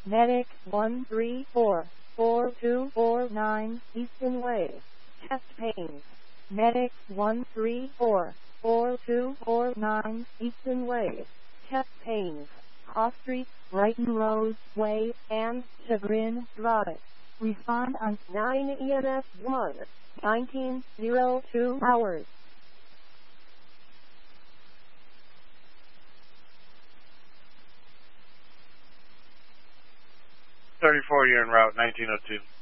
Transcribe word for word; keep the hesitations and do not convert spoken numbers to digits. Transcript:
Medic one three four, four two four nine, Easton Way. Chest pains. Medic one three four, four two four nine, Easton Way. Chest pains. Cross Street, Brighton Road, Way, and Chagrin Drive. Respond on nine E M S one, nineteen oh two hours. thirty-four, you're en route, nineteen oh two.